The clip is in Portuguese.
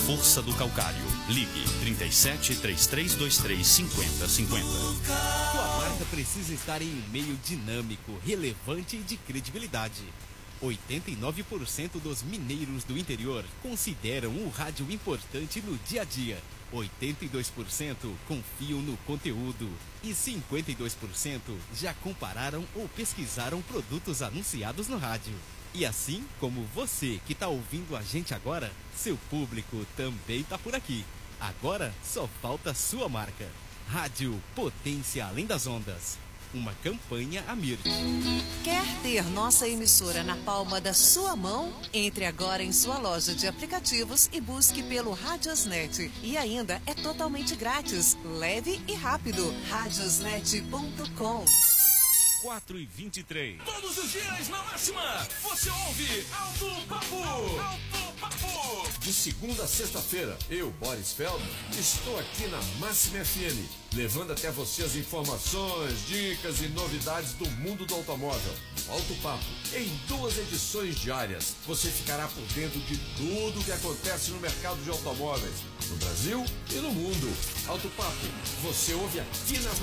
força do calcário. Ligue 37 3323 5050. Sua marca precisa estar em um meio dinâmico, relevante e de credibilidade. 89% dos mineiros do interior consideram o rádio importante no dia a dia. 82% confiam no conteúdo e 52% já compararam ou pesquisaram produtos anunciados no rádio. E assim como você que está ouvindo a gente agora, seu público também está por aqui. Agora só falta a sua marca. Rádio Potência Além das Ondas. Uma campanha Amir. Quer ter nossa emissora na palma da sua mão? Entre agora em sua loja de aplicativos e busque pelo Radiosnet. E ainda é totalmente grátis, leve e rápido. Radiosnet.com 4h23. Todos os dias na máxima, você ouve Alto Papo. Alto Papo. De segunda a sexta-feira, eu, Boris Feldman, estou aqui na Máxima FM, levando até você as informações, dicas e novidades do mundo do automóvel. Alto Papo, em 2 edições diárias, você ficará por dentro de tudo o que acontece no mercado de automóveis, no Brasil e no mundo. Alto Papo, você ouve aqui na